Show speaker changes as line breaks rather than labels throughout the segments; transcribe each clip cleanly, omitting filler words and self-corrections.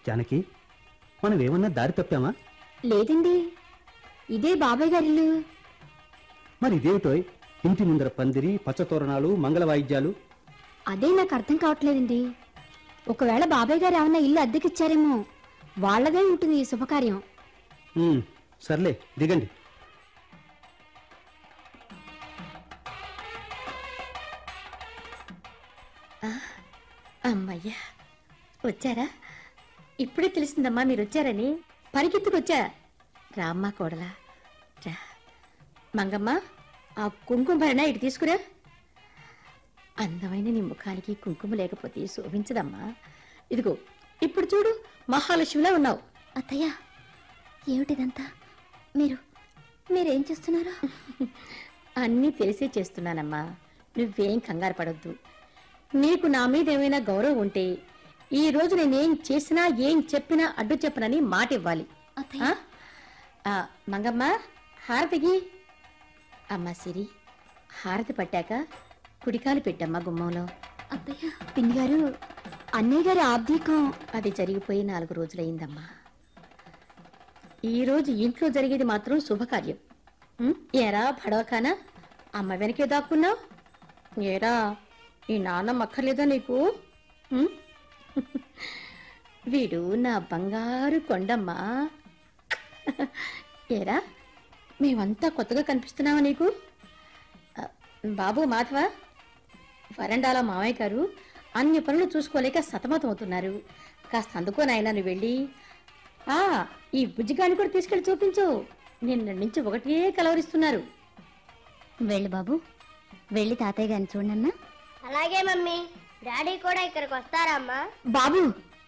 జానకి, మనం ఏమన్నా దారి తప్పామా?
లేదండి, ఇదే బాబాయ్ గారి ఇల్లు.
మరి ఇదేమిటో ఇంటి ముందర పందిరి, పచ్చతోరణాలు, మంగళ వాయిద్యాలు.
అదే నాకు అర్థం కావట్లేదండి. ఒకవేళ బాబాయ్ గారు ఏమన్నా ఇల్లు అద్దెకిచ్చారేమో, వాళ్ళదే ఉంటుంది ఈ శుభకార్యం.
సర్లే, దిగండి.
అమ్మయ్యా, వచ్చారా? ఇప్పుడే తెలిసిందమ్మా మీరు వచ్చారని. పరిగెత్తుకొచ్చా. రామ్మా కోడలా రా. మంగమ్మ, ఆ కుంకుమ భరణ ఇటు తీసుకురా. అందమైన నీ ముఖానికి కుంకుమ లేకపోతే శోభించదమ్మా. ఇదిగో ఇప్పుడు చూడు, మహాలక్ష్మిలా ఉన్నావు.
అత్తయ్య, ఏమిటిదంతా? మీరేం చేస్తున్నారు?
అన్నీ తెలిసే చేస్తున్నానమ్మా. నువ్వేం కంగారు పడొద్దు. నీకు నా మీద ఏమైనా గౌరవం ఉంటే ఈ రోజు నేనేం చేసినా ఏం చెప్పినా అడ్డు చెప్పనని మాట ఇవ్వాలి. మంగమ్మ, హారతికి. అమ్మా సిరి, హారతి పట్టాక కుడికాలు పెట్టమ్మా గుమ్మంలో.
అత్తయ్య, పిన్ని గారు, అన్నయ్య గారి ఆబ్దీకం
అది జరిగిపోయి 4 రోజులైందమ్మా. ఈ రోజు ఇంట్లో జరిగేది మాత్రం శుభకార్యం. ఏరా పడవకానా, అమ్మ వెనకే దాక్కున్నావు? ఏరా, ఈ నాన్న అక్కర్లేదా నీకు? వీడు నా బంగారు కొండమ్మా. ఏరా, మేమంతా కొత్తగా కనిపిస్తున్నావా నీకు? బాబు మాధవ, వరండాల మామయ్య గారు అన్ని పనులు చూసుకోలేక సతమతం అవుతున్నారు. కాస్త అందుకో నాయనా, నువ్వు వెళ్ళి ఈ బుజ్జిగాని కూడా తీసుకెళ్ళి చూపించు. నిన్న నుంచి ఒకటే కలవరిస్తున్నారు.
వెళ్ళి బాబు, వెళ్ళి తాతయ్య గారిని చూడన్నా.
అలాగే మమ్మీ. డాడీ కూడా ఇక్కడికి వస్తారమ్మా?
బాబు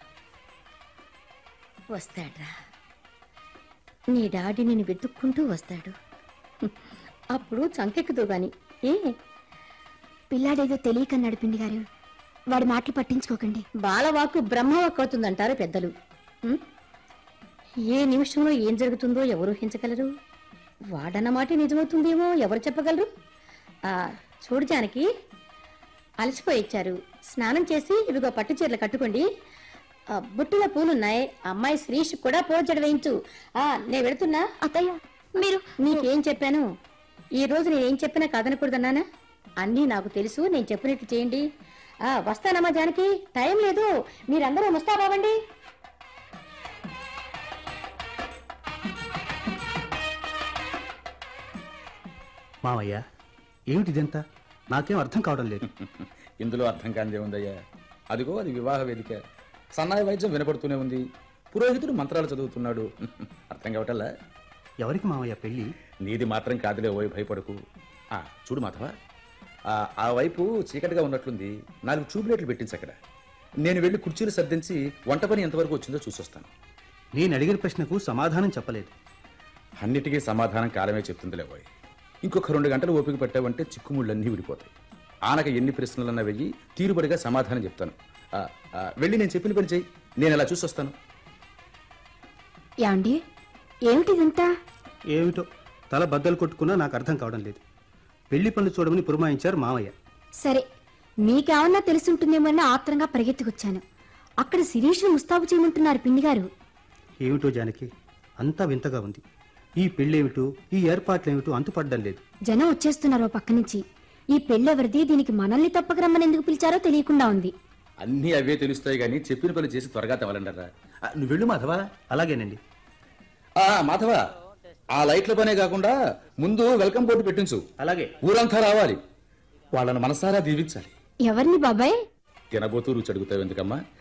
వస్తాడ్రా, నీ డాడీ నిన్ను వెతుక్కుంటూ వస్తాడు. అప్పుడు చంకెక్కుదు గాని.
పిల్లాడేదో తెలియక పిండి గారు, వాడి మాటలు పట్టించుకోకండి.
బాలవాకు బ్రహ్మవాక్కు అవుతుందంటారు పెద్దలు. ఏ నిమిషంలో ఏం జరుగుతుందో ఎవరు ఊహించగలరు? వాడన్న మాట నిజమవుతుందేమో ఎవరు చెప్పగలరు? చూడు జానకి, అలసిపోయి ఇచ్చారు. స్నానం చేసి ఇవిగో పట్టు చీరలు కట్టుకోండి. బుట్టులో పూలున్నాయి. అమ్మాయి శ్రీష్ కూడా పోజడ వేయించు. నేను వెళుతున్నా.
అత్తయ్య,
నీకేం చెప్పాను? ఈ రోజు నేనేం చెప్పినా కాదనకూడదన్నానా? అన్నీ నాకు తెలుసు, నేను చెప్పినట్లు చేయండి. వస్తానమ్మా జానకి, టైం లేదు. మీరందరూ ముస్తాబావండి.
మావయ్య, ఏమిటిదంతా? నాకేం అర్థం కావడం లేదు.
ఇందులో అర్థం కానిదే ఉందయ్యా. అదిగో అది వివాహ వేదిక. సన్నాయి వైద్యం వినపడుతూనే ఉంది. పురోహితుడు మంత్రాలు చదువుతున్నాడు. అర్థం కావటల్లా?
ఎవరికి మావయ్య పెళ్లి?
నీది మాత్రం కాదులే, ఓయ్ భయపడకు. చూడు మాధవ, ఆ వైపు చీకటిగా ఉన్నట్లుంది. 4 ట్యూబ్లైట్లు పెట్టించి అక్కడ. నేను వెళ్ళి కుర్చీలు సర్దించి వంట పని ఎంతవరకు వచ్చిందో చూసొస్తాను.
నేను అడిగిన ప్రశ్నకు సమాధానం చెప్పలేదు.
అన్నిటికీ సమాధానం కాలమే చెప్తుందిలే ఓయ్. ఇంకొక 2 గంటలు ఓపిక పెట్టావంటే చిక్కుముళ్ళన్నీ విడిపోతాయి. ఆనక ఎన్ని ప్రశ్నలన్నా వెయ్యి, తీరుబడిగా సమాధానం చెప్తాను. వెళ్ళి నేను చెప్పిన పని చెయ్యి, నేను అలా చూసొస్తాను.
యాండి, ఏమిటిదంతా?
ఏమిటో తల బద్దలు కొట్టుకున్నా నాకు అర్థం కావడం లేదు. పెళ్లి పనులు చూడమని పురమాయించారు మావయ్య.
సరే, మీకేమన్నా తెలుసుంటుందేమోనని ఆత్రంగా పరిగెత్తుకొచ్చాను. అక్కడ శిరీష్ను ముస్తాబు చేయమంటున్నారు పిన్ని గారు.
ఏమిటో జానకి, అంతా వింతగా ఉంది. ఈ పెళ్ళేమిటో, ఈ ఏర్పాట్లేమిటో అంతుపడ్డం లేదు.
జనం వచ్చేస్తున్నారు పక్క నుంచి. ఈ పెళ్ళెవరిది, దీనికి మనల్ని తప్పక రమ్మని ఎందుకు పిలిచారో తెలియకుండా ఉంది.
అన్నీ అవే తెలుస్తాయి గానీ చెప్పిన పని చేసి త్వరగా తేవాలంటారా? నువ్వు వెళ్ళు మాధవ.
అలాగేనండి.
మాధవ, ఆ లైట్ల పనే కాకుండా ముందు వెల్కమ్ బోర్డు పెట్టించు.
అలాగే.
ఊరంతా రావాలి. వాళ్ళను మనసారా దీవించాలి.
ఎవరిని బాబాయ్?
తినబోతూ రుచి అడుగుతావు ఎందుకమ్మా?